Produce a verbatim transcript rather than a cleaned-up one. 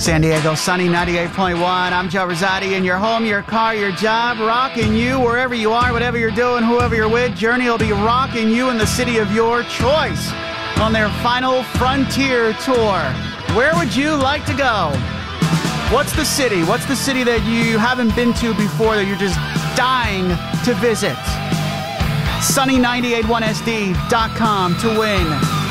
San Diego, sunny ninety-eight point one. I'm Joe Rosati, in your home, your car, your job, rocking you wherever you are, whatever you're doing, whoever you're with. Journey will be rocking you in the city of your choice on their final Frontier Tour. Where would you like to go? What's the city? What's the city that you haven't been to before that you're just dying to visit? sunny nine eight one S D dot com to win.